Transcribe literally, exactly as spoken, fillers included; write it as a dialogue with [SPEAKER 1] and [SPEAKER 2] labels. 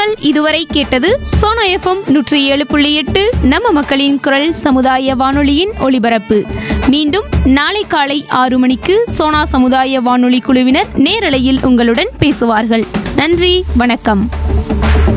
[SPEAKER 1] நேயர்கள் இதுவரை கேட்டது சோனா எஃப்எம் நூற்றி ஏழு புள்ளி எட்டு நம்ம மக்களின் குரல் சமுதாய வானொலியின் ஒலிபரப்பு. மீண்டும் நாளை காலை ஆறு மணிக்கு சோனா சமுதாய வானொலி குழுவினர் நேரலையில் உங்களுடன் பேசுவார்கள். நன்றி, வணக்கம்.